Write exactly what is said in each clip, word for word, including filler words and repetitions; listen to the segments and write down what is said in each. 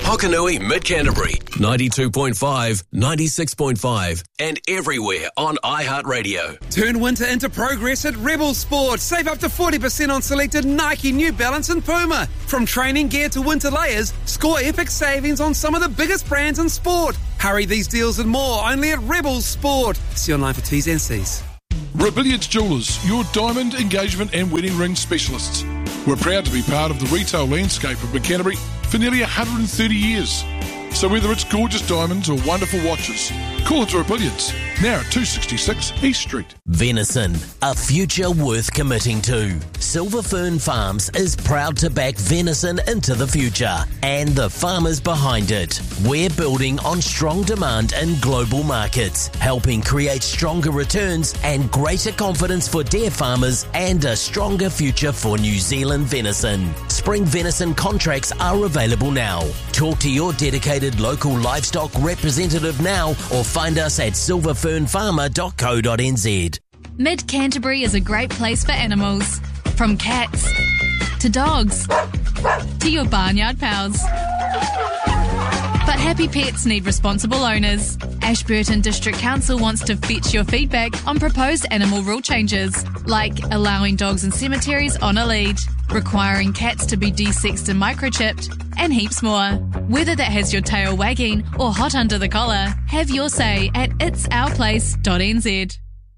Hokanui Mid-Canterbury, ninety-two point five, ninety-six point five, and everywhere on iHeartRadio. Turn winter into progress at Rebel Sport. Save up to forty percent on selected Nike, New Balance and Puma. From training gear to winter layers, score epic savings on some of the biggest brands in sport. Hurry, these deals and more only at Rebel Sport. See online for T's and C's. Rebellions Jewellers, your diamond, engagement and wedding ring specialists. We're proud to be part of the retail landscape of Mid-Canterbury for nearly one hundred thirty years. So whether it's gorgeous diamonds or wonderful watches, call it Rebellions, now at two sixty-six East Street. Venison, a future worth committing to. Silver Fern Farms is proud to back venison into the future and the farmers behind it. We're building on strong demand in global markets, helping create stronger returns and greater confidence for dairy farmers and a stronger future for New Zealand venison. Spring venison contracts are available now. Talk to your dedicated local livestock representative now or find us at silver fern farmer dot co dot n z. Mid-Canterbury is a great place for animals. From cats to dogs to your barnyard pals. But happy pets need responsible owners. Ashburton District Council wants to fetch your feedback on proposed animal rule changes, like allowing dogs in cemeteries on a lead, requiring cats to be de-sexed and microchipped, and heaps more. Whether that has your tail wagging or hot under the collar, have your say at its our place dot n z.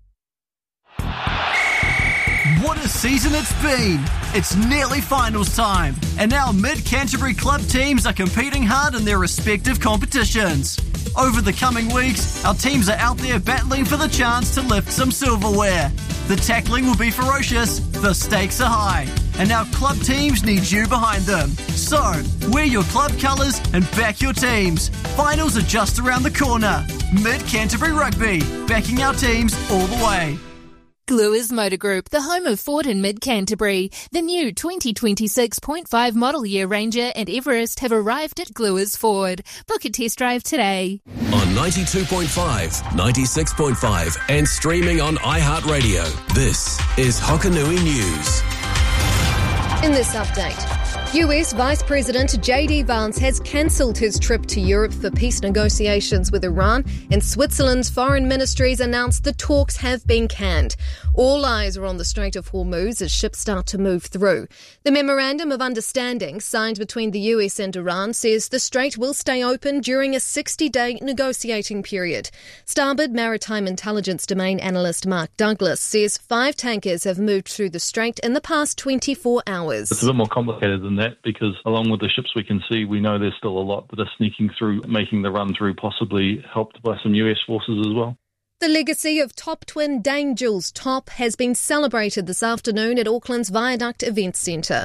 What a season it's been! It's nearly finals time, and now Mid-Canterbury club teams are competing hard in their respective competitions. Over the coming weeks, our teams are out there battling for the chance to lift some silverware. The tackling will be ferocious, the stakes are high, and our club teams need you behind them. So, wear your club colours and back your teams. Finals are just around the corner. Mid-Canterbury Rugby, backing our teams all the way. Gluers Motor Group, the home of Ford in Mid-Canterbury. The new twenty twenty-six point five model year Ranger and Everest have arrived at Gluers Ford. Book a test drive today. On ninety-two point five, ninety-six point five, and streaming on iHeartRadio, this is Hokanui News. In this update, U S Vice President J D Vance has cancelled his trip to Europe for peace negotiations with Iran, and Switzerland's foreign ministries announced the talks have been canned. All eyes are on the Strait of Hormuz as ships start to move through. The Memorandum of Understanding signed between the U S and Iran says the strait will stay open during a sixty-day negotiating period. Starboard Maritime Intelligence Domain analyst Mark Douglas says five tankers have moved through the strait in the past twenty-four hours. It's a bit more complicated than that because along with the ships we can see, we know there's still a lot that are sneaking through, making the run through, possibly helped by some U S forces as well. The legacy of top twin Dame Jules Top has been celebrated this afternoon at Auckland's Viaduct Events Centre.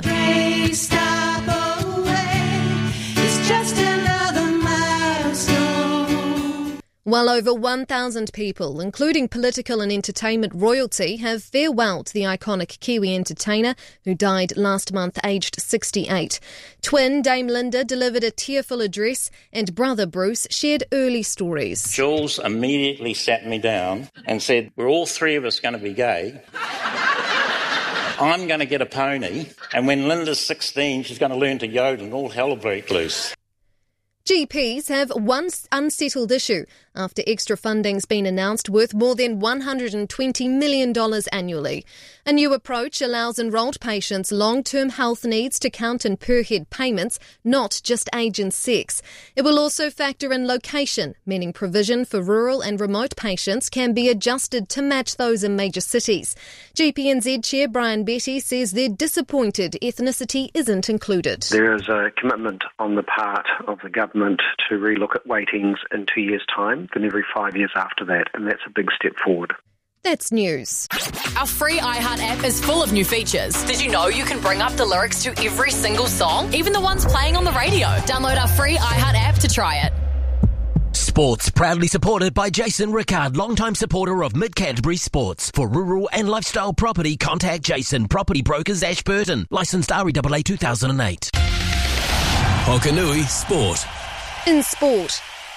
Well over one thousand people, including political and entertainment royalty, have farewelled the iconic Kiwi entertainer who died last month aged sixty-eight. Twin Dame Linda delivered a tearful address and brother Bruce shared early stories. Jules immediately sat me down and said, "We're all three of us going to be gay. I'm going to get a pony, and when Linda's sixteen, she's going to learn to yodel and all hell will break loose." G Ps have one unsettled issue after extra funding's been announced worth more than one hundred twenty million dollars annually. A new approach allows enrolled patients' long-term health needs to count in per-head payments, not just age and sex. It will also factor in location, meaning provision for rural and remote patients can be adjusted to match those in major cities. G P N Z Chair Brian Betty says they're disappointed ethnicity isn't included. There is a commitment on the part of the government to relook at weightings in two years' time, then every five years after that, and that's a big step forward. That's news. Our free iHeart app is full of new features. Did you know you can bring up the lyrics to every single song, even the ones playing on the radio? Download our free iHeart app to try it. Sports proudly supported by Jason Rickard, longtime supporter of Mid-Canterbury Sports. For rural and lifestyle property, contact Jason Property Brokers Ashburton. Licensed R E A A two thousand eight. Hokanui Sport. In sport,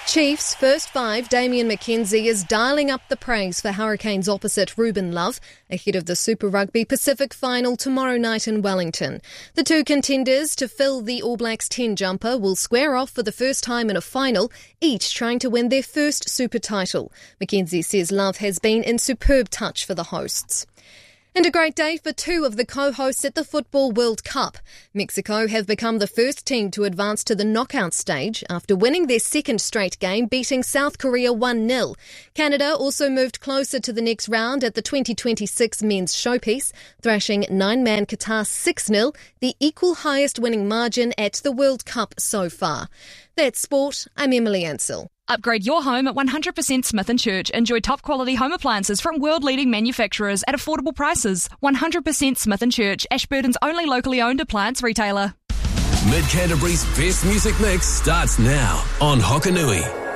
Chiefs first five Damian McKenzie is dialling up the praise for Hurricanes opposite Ruben Love ahead of the Super Rugby Pacific final tomorrow night in Wellington. The two contenders to fill the All Blacks ten jumper will square off for the first time in a final, each trying to win their first Super title. McKenzie says Love has been in superb touch for the hosts. And a great day for two of the co-hosts at the Football World Cup. Mexico have become the first team to advance to the knockout stage after winning their second straight game, beating South Korea one nil. Canada also moved closer to the next round at the twenty twenty-six men's showpiece, thrashing nine-man Qatar six nil, the equal highest winning margin at the World Cup so far. That's sport. I'm Emily Ansell. Upgrade your home at one hundred percent Smith and Church. Enjoy top-quality home appliances from world-leading manufacturers at affordable prices. one hundred percent Smith and Church, Ashburton's only locally owned appliance retailer. Mid Canterbury's best music mix starts now on Hokanui.